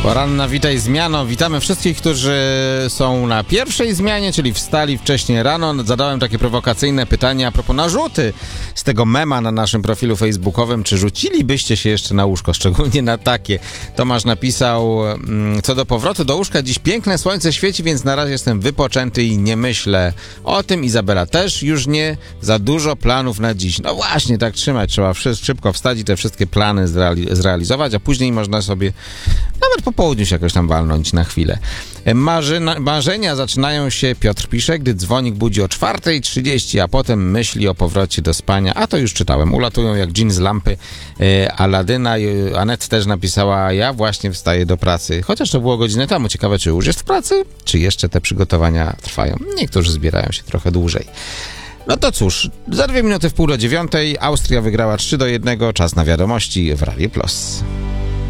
Poranna witaj zmiano. Witamy wszystkich, którzy są na pierwszej zmianie, czyli wstali wcześniej rano. Zadałem takie prowokacyjne pytanie a propos narzuty z tego mema na naszym profilu facebookowym. Czy rzucilibyście się jeszcze na łóżko? Szczególnie na takie. Tomasz napisał, co do powrotu do łóżka. Dziś piękne słońce świeci, więc na razie jestem wypoczęty i nie myślę o tym. Izabela też już nie. Za dużo planów na dziś. No właśnie, tak trzymać. Trzeba szybko wstać i te wszystkie plany zrealizować, a później można sobie nawet po południu się jakoś tam walnąć na chwilę. Marzenia zaczynają się, Piotr pisze, gdy dzwonik budzi o 4:30, a potem myśli o powrocie do spania. A to już czytałem. Ulatują jak dżin z lampy Aladyna. Anet też napisała, ja właśnie wstaję do pracy. Chociaż to było godzinę temu. Ciekawe, czy już jest w pracy? Czy jeszcze te przygotowania trwają? Niektórzy zbierają się trochę dłużej. No to cóż, za 2 minuty w 8:30 Austria wygrała 3-1. Czas na wiadomości w Radio Plus.